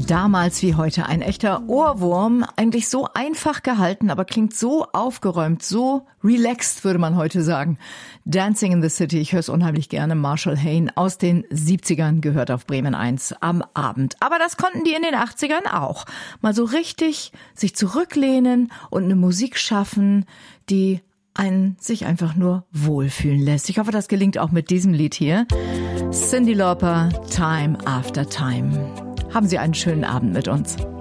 Damals wie heute ein echter Ohrwurm, eigentlich so einfach gehalten, aber klingt so aufgeräumt, so relaxed, würde man heute sagen. Dancing in the City, ich höre es unheimlich gerne, Marshall Hayne aus den 70ern, gehört auf Bremen 1 am Abend. Aber das konnten die in den 80ern auch. Mal so richtig sich zurücklehnen und eine Musik schaffen, die einen sich einfach nur wohlfühlen lässt. Ich hoffe, das gelingt auch mit diesem Lied hier. Cyndi Lauper, Time After Time. Haben Sie einen schönen Abend mit uns.